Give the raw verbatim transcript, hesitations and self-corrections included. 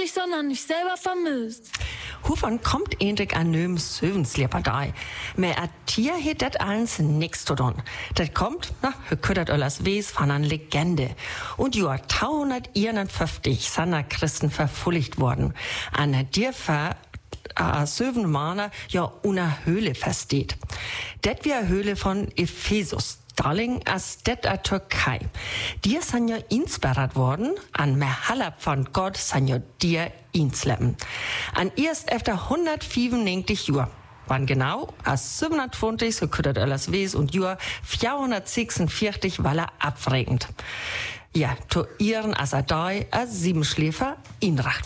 dich, sondern dich selber vermisst. Hufan kommt endlich an nöm Sövenslieperdei. Mehr a Tier het dat allens nix zu tun. Dat kommt, na, hö küttert öllers Wes von an Legende. Und joa tausendeinundfünfzig sanna Christen verfulligt worden. An der Dirfer a Söven Mana ja una Höhle versteht. Det wie a Höhle von Ephesus. Darling as det a Türkei. Die sind ja inspiriert worden, an mehr Halab von Gott sind ja dir insleppen. An erst efter hundertfünfundneunzig Jahr. Wann genau? As siebenhundertzwanzig, so küttert alles Wes und Jahr vierhundertsechsundvierzig, weil er abregend. Ja, to ihren as a dei, a Siebenschläfer, in Racht